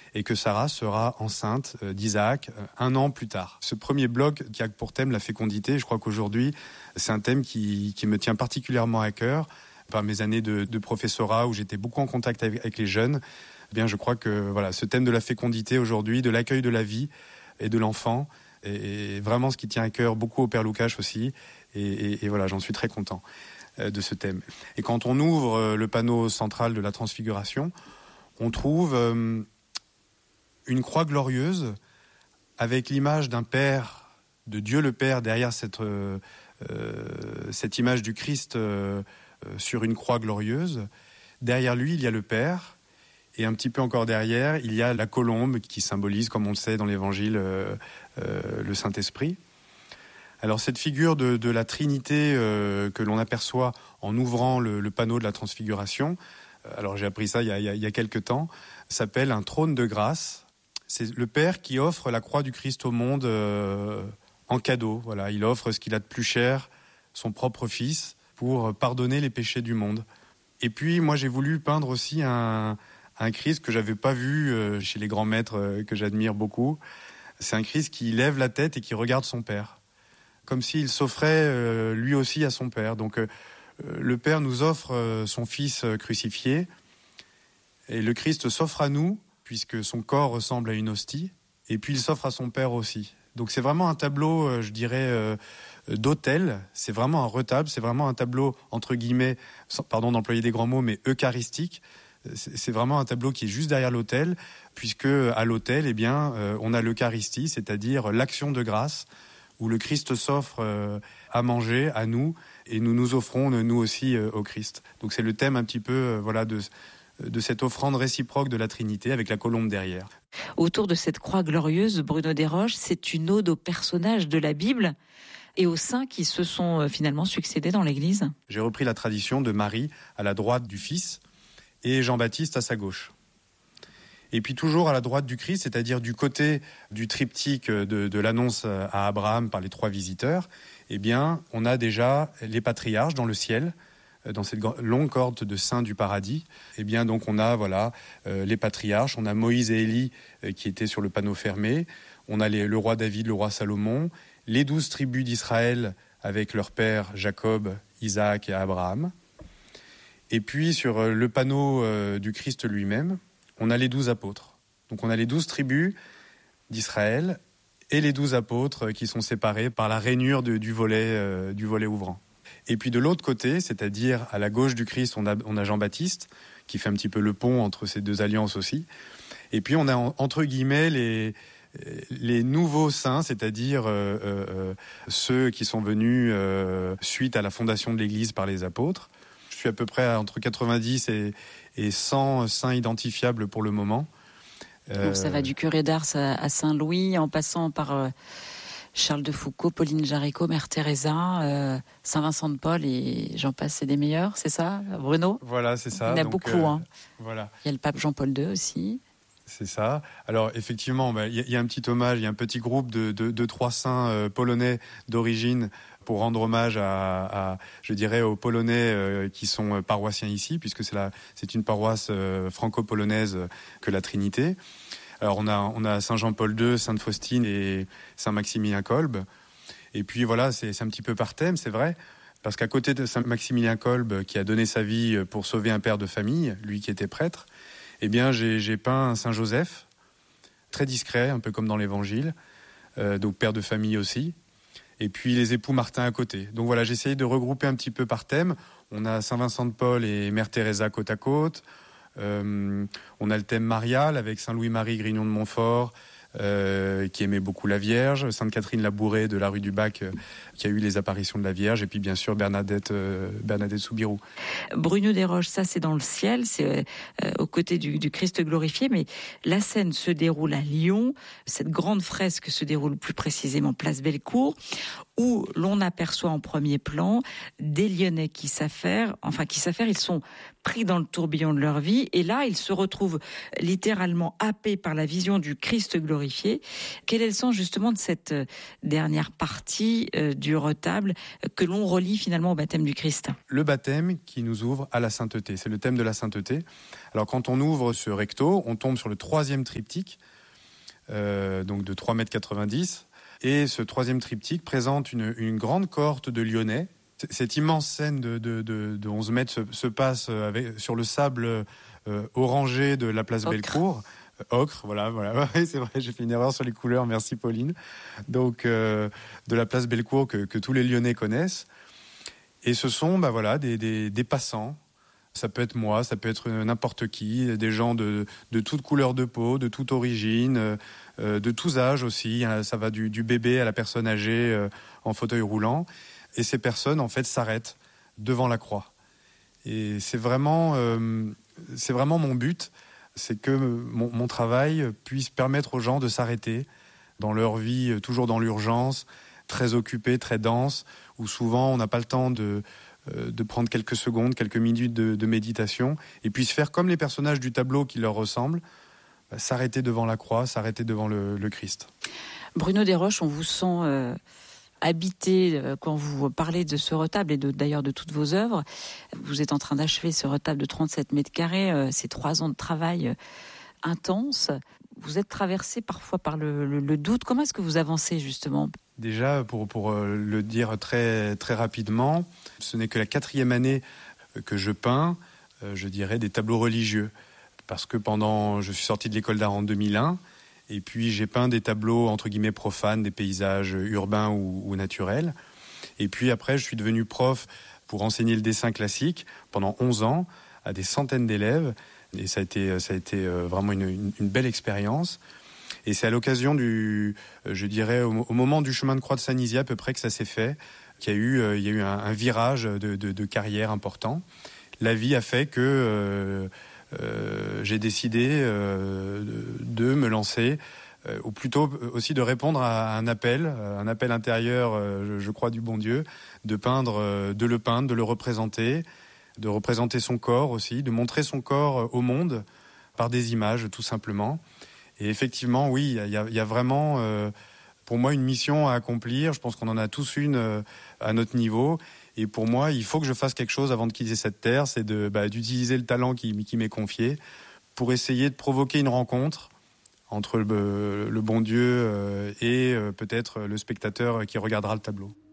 et que Sarah sera enceinte d'Isaac 1 an plus tard. Ce premier bloc qui a pour thème la fécondité, je crois qu'aujourd'hui, c'est un thème qui me tient particulièrement à cœur. Par mes années de professorat où j'étais beaucoup en contact avec les jeunes, eh bien, je crois que voilà, ce thème de la fécondité aujourd'hui, de l'accueil de la vie et de l'enfant, est vraiment ce qui tient à cœur beaucoup au Père Lukács aussi. Et voilà, j'en suis très content de ce thème. Et quand on ouvre le panneau central de la Transfiguration, on trouve une croix glorieuse avec l'image d'un Père, de Dieu le Père, derrière cette image du Christ sur une croix glorieuse. Derrière lui, il y a le Père, et un petit peu encore derrière, il y a la colombe qui symbolise, comme on le sait dans l'Évangile, le Saint-Esprit. Alors cette figure de la Trinité que l'on aperçoit en ouvrant le panneau de la Transfiguration, alors j'ai appris ça il y a quelques temps, s'appelle un trône de grâce. C'est le Père qui offre la croix du Christ au monde en cadeau. Voilà, il offre ce qu'il a de plus cher, son propre Fils, pour pardonner les péchés du monde. Et puis, moi, j'ai voulu peindre aussi un Christ que j'avais pas vu chez les grands maîtres que j'admire beaucoup. C'est un Christ qui lève la tête et qui regarde son Père, comme s'il s'offrait lui aussi à son Père. Donc, le Père nous offre son Fils crucifié, et le Christ s'offre à nous, puisque son corps ressemble à une hostie, et puis il s'offre à son Père aussi. Donc, c'est vraiment un tableau, je dirais, d'autel, c'est vraiment un retable, c'est vraiment un tableau, entre guillemets, pardon d'employer des grands mots, mais eucharistique. C'est vraiment un tableau qui est juste derrière l'autel, puisque à l'autel, eh bien, on a l'Eucharistie, c'est-à-dire l'action de grâce, où le Christ s'offre à manger à nous, et nous nous offrons, nous aussi, au Christ. Donc c'est le thème un petit peu voilà, de cette offrande réciproque de la Trinité, avec la colombe derrière. Autour de cette croix glorieuse, Bruno Desroches, c'est une ode aux personnages de la Bible et aux saints qui se sont finalement succédés dans l'Église. J'ai repris la tradition de Marie à la droite du Fils et Jean-Baptiste à sa gauche. Et puis toujours à la droite du Christ, c'est-à-dire du côté du triptyque de l'annonce à Abraham par les 3 visiteurs, eh bien, on a déjà les patriarches dans le ciel, dans cette longue corde de saints du paradis. Eh bien, donc on a voilà les patriarches, on a Moïse et Élie qui étaient sur le panneau fermé, on a le roi David, le roi Salomon, les 12 tribus d'Israël avec leur père Jacob, Isaac et Abraham. Et puis sur le panneau du Christ lui-même, on a les 12 apôtres. Donc on a les 12 tribus d'Israël et les 12 apôtres qui sont séparés par la rainure du volet ouvrant. Et puis de l'autre côté, c'est-à-dire à la gauche du Christ, on a Jean-Baptiste, qui fait un petit peu le pont entre ces 2 alliances aussi. Et puis on a entre guillemets les nouveaux saints, c'est-à-dire ceux qui sont venus suite à la fondation de l'Église par les apôtres. Je suis à peu près entre 90 et 100 saints identifiables pour le moment. Donc ça va du curé d'Ars à Saint-Louis, en passant par Charles de Foucauld, Pauline Jaricot, Mère Teresa, Saint-Vincent de Paul et j'en passe, c'est des meilleurs, c'est ça, Bruno ? Voilà, c'est ça. Il y en a beaucoup. Voilà. Il y a le pape Jean-Paul II aussi. C'est ça. Alors effectivement, y a un petit hommage, il y a un petit groupe de 3 saints polonais d'origine pour rendre hommage à je dirais, aux Polonais qui sont paroissiens ici, puisque c'est une paroisse franco-polonaise que la Trinité. Alors on a Saint Jean-Paul II, Sainte Faustine et Saint Maximilien Kolbe. Et puis voilà, c'est un petit peu par thème, c'est vrai. Parce qu'à côté de Saint Maximilien Kolbe, qui a donné sa vie pour sauver un père de famille, lui qui était prêtre, eh bien, j'ai peint Saint Joseph, très discret, un peu comme dans l'Évangile, donc père de famille aussi, et puis les époux Martin à côté. Donc voilà, j'ai essayé de regrouper un petit peu par thème. On a Saint Vincent de Paul et Mère Teresa côte à côte. On a le thème marial avec Saint Louis-Marie Grignon de Montfort, qui aimait beaucoup la Vierge, Sainte Catherine Labouré de la rue du Bac, qui a eu les apparitions de la Vierge, et puis bien sûr Bernadette Soubirous. Bruno Desroches, ça c'est dans le ciel, c'est aux côtés du Christ glorifié, mais la scène se déroule à Lyon, cette grande fresque se déroule plus précisément place Bellecour, où l'on aperçoit en premier plan des Lyonnais qui s'affairent, ils sont pris dans le tourbillon de leur vie. Et là, ils se retrouvent littéralement happés par la vision du Christ glorifié. Quel est le sens justement de cette dernière partie du retable que l'on relie finalement au baptême du Christ? Le baptême qui nous ouvre à la sainteté. C'est le thème de la sainteté. Alors quand on ouvre ce recto, on tombe sur le 3e triptyque, donc de 3,90 m. Et ce 3e triptyque présente une grande cohorte de Lyonnais. Cette immense scène de 11 mètres se passe sur le sable orangé de la place Bellecour. Ocre, voilà, oui, c'est vrai, j'ai fait une erreur sur les couleurs, merci Pauline. Donc, de la place Bellecour que tous les Lyonnais connaissent. Et ce sont, des passants. Ça peut être moi, ça peut être n'importe qui, des gens de toute couleur de peau, de toute origine, de tous âges aussi. Ça va du bébé à la personne âgée en fauteuil roulant. Et ces personnes, en fait, s'arrêtent devant la croix. Et c'est vraiment mon but, c'est que mon travail puisse permettre aux gens de s'arrêter dans leur vie, toujours dans l'urgence, très occupée, très dense, où souvent on n'a pas le temps de prendre quelques secondes, quelques minutes de méditation, et puissent faire comme les personnages du tableau qui leur ressemblent, s'arrêter devant la croix, s'arrêter devant le Christ. Bruno Desroches, on vous sent habité quand vous parlez de ce retable et d'ailleurs de toutes vos œuvres. Vous êtes en train d'achever ce retable de 37 mètres carrés, ces 3 ans de travail intense. Vous êtes traversé parfois par le doute. Comment est-ce que vous avancez justement ? Déjà, pour le dire très, très rapidement, ce n'est que la 4e année que je peins, je dirais, des tableaux religieux. Parce que je suis sorti de l'école d'art en 2001, et puis j'ai peint des tableaux entre guillemets profanes, des paysages urbains ou naturels. Et puis après, je suis devenu prof pour enseigner le dessin classique pendant 11 ans à des centaines d'élèves. Et ça a été vraiment une belle expérience. Et c'est à l'occasion je dirais, au moment du chemin de croix de Saint-Nizier à peu près que ça s'est fait, qu'il y a eu un virage de carrière important. La vie a fait que j'ai décidé de me lancer, ou plutôt aussi de répondre à un appel intérieur, je crois, du bon Dieu, de le peindre, de le représenter, de représenter son corps aussi, de montrer son corps au monde par des images tout simplement. Et effectivement, oui, il y a vraiment pour moi une mission à accomplir. Je pense qu'on en a tous une à notre niveau. Et pour moi, il faut que je fasse quelque chose avant de quitter cette terre, c'est d'utiliser le talent qui m'est confié pour essayer de provoquer une rencontre entre le bon Dieu et peut-être le spectateur qui regardera le tableau.